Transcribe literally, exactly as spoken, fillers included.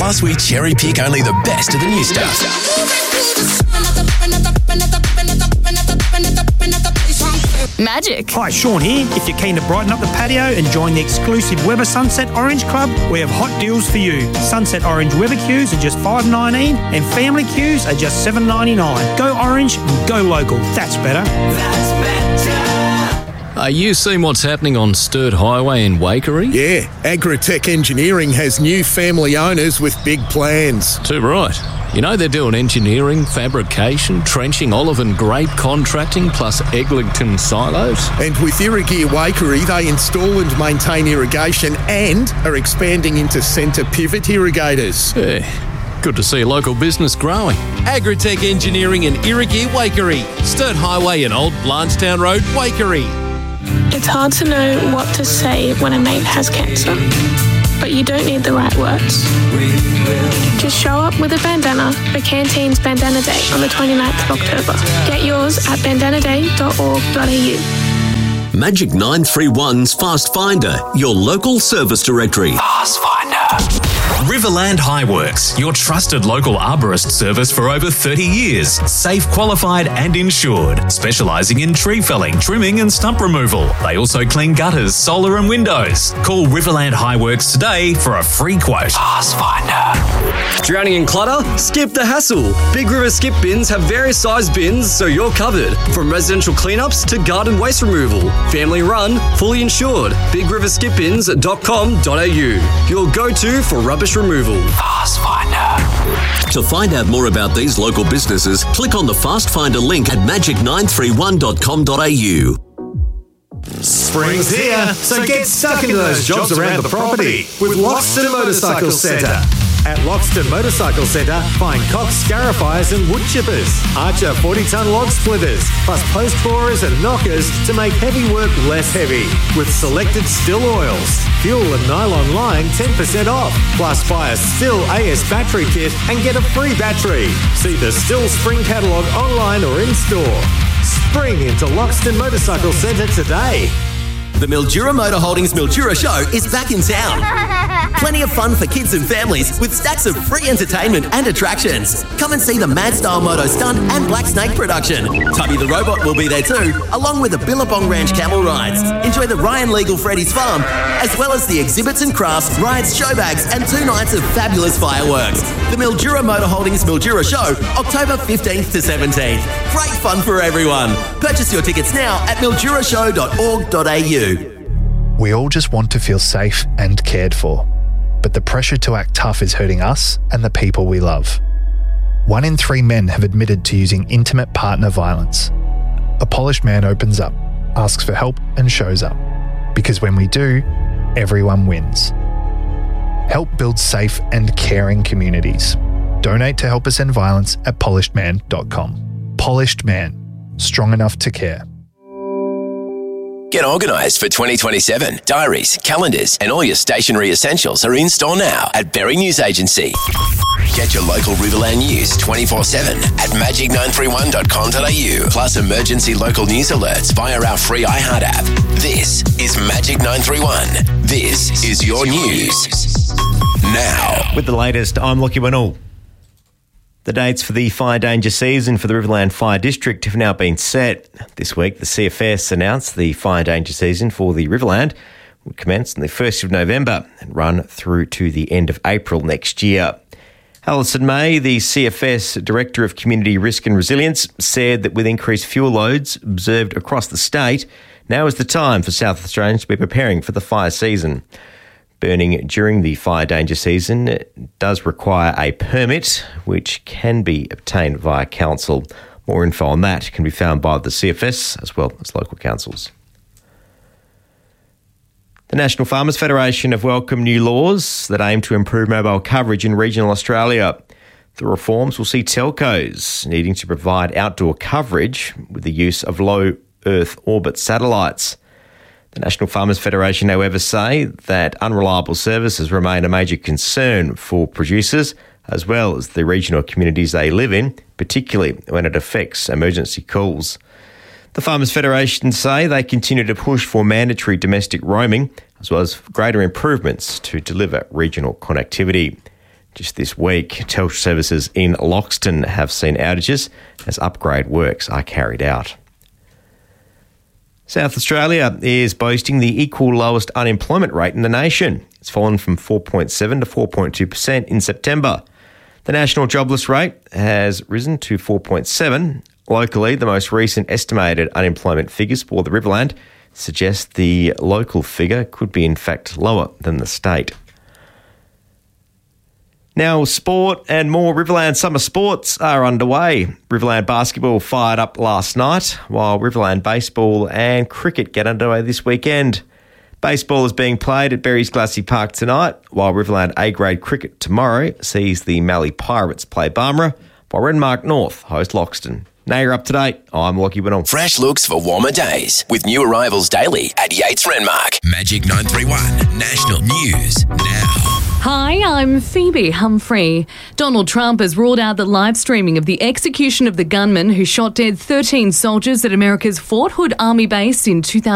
Plus, we cherry pick only the best of the new stuff. Magic. Hi, Sean here. If you're keen to brighten up the patio and join the exclusive Weber Sunset Orange Club, we have hot deals for you. Sunset Orange Weber queues are just five dollars nineteen and family queues are just seven dollars ninety-nine. Go orange and go local. That's better. That's better. Are you seeing what's happening on Sturt Highway in Waikerie? Yeah, Agritech Engineering has new family owners with big plans. Too right. You know they're doing engineering, fabrication, trenching, olive and grape contracting, plus Eglinton silos. And with Irrigear Waikerie, they install and maintain irrigation and are expanding into centre pivot irrigators. Yeah. Good to see a local business growing. Agritech Engineering and Irrigear Waikerie. Sturt Highway and Old Blanchetown Road, Waikerie. It's hard to know what to say when a mate has cancer, but you don't need the right words. Just show up with a bandana for Canteen's Bandana Day on the twenty-ninth of October. Get yours at bandana day dot org dot a u. Magic nine three one's Fast Finder, your local service directory. Fast Finder. Riverland Highworks, your trusted local arborist service for over thirty years. Safe, qualified and insured. Specialising in tree felling, trimming and stump removal. They also clean gutters, solar and windows. Call Riverland Highworks today for a free quote. Fast Finder. Drowning in clutter? Skip the hassle. Big River Skip Bins have various size bins so you're covered. From residential cleanups to garden waste removal. Family run, fully insured. big river skip bins dot com dot a u. Your go-to for rubbish removal. Fast Finder. To find out more about these local businesses, click on the Fast Finder link at magic nine three one dot com dot a u. Spring's here, so get stuck into those jobs around the property with Loxton Motorcycle Centre. At Loxton Motorcycle Centre, find Cox scarifiers and wood chippers, Archer forty-tonne log splitters, plus post borers and knockers to make heavy work less heavy, with selected still oils, fuel and nylon line ten percent off, plus buy a Still A S battery kit and get a free battery. See the Still Spring catalogue online or in store. Spring into Loxton Motorcycle Centre today. The Mildura Motor Holdings Mildura Show is back in town. Plenty of fun for kids and families with stacks of free entertainment and attractions. Come and see the Mad Style Moto Stunt and Black Snake production. Tubby the Robot will be there too, along with the Billabong Ranch camel rides. Enjoy the Ryan Legal Freddy's Farm, as well as the exhibits and crafts, rides, show bags, and two nights of fabulous fireworks. The Mildura Motor Holdings Mildura Show, October fifteenth to seventeenth. Great fun for everyone. Purchase your tickets now at mildura show dot org dot a u. We all just want to feel safe and cared for, but the pressure to act tough is hurting us and the people we love. One in three men have admitted to using intimate partner violence. A polished man opens up, asks for help and shows up. Because when we do, everyone wins. Help build safe and caring communities. Donate to Help Us End Violence at polished man dot com. Polished Man, strong enough to care. Get organised for twenty twenty-seven. Diaries, calendars and all your stationery essentials are in store now at Berry News Agency. Get your local Riverland news twenty-four seven at magic nine three one dot com dot a u, plus emergency local news alerts via our free iHeart app. This is Magic nine three one. This is your news. Now. With the latest, I'm Lockie Winnell. The dates for the fire danger season for the Riverland Fire District have now been set. This week, the C F S announced the fire danger season for the Riverland would commence on the first of November and run through to the end of April next year. Alison May, the C F S Director of Community Risk and Resilience, said that with increased fuel loads observed across the state, now is the time for South Australians to be preparing for the fire season. Burning during the fire danger season does require a permit, which can be obtained via council. More info on that can be found by the C F S as well as local councils. The National Farmers Federation have welcomed new laws that aim to improve mobile coverage in regional Australia. The reforms will see telcos needing to provide outdoor coverage with the use of low Earth orbit satellites. The National Farmers Federation, however, say that unreliable services remain a major concern for producers as well as the regional communities they live in, particularly when it affects emergency calls. The Farmers Federation say they continue to push for mandatory domestic roaming as well as greater improvements to deliver regional connectivity. Just this week, Telstra services in Loxton have seen outages as upgrade works are carried out. South Australia is boasting the equal lowest unemployment rate in the nation. It's fallen from four point seven to four point two percent in September. The national jobless rate has risen to four point seven. Locally, the most recent estimated unemployment figures for the Riverland suggest the local figure could be in fact lower than the state. Now, sport and more Riverland summer sports are underway. Riverland basketball fired up last night, while Riverland baseball and cricket get underway this weekend. Baseball is being played at Berries Glassy Park tonight, while Riverland A-grade cricket tomorrow sees the Mallee Pirates play Barmera, while Renmark North host Loxton. Now you're up to date. I'm Lockie Winnell. Fresh looks for warmer days with new arrivals daily at Yates Renmark. Magic nine three one National News now. Hi, I'm Phoebe Humphrey. Donald Trump has ruled out the live streaming of the execution of the gunman who shot dead thirteen soldiers at America's Fort Hood Army base in two thousand.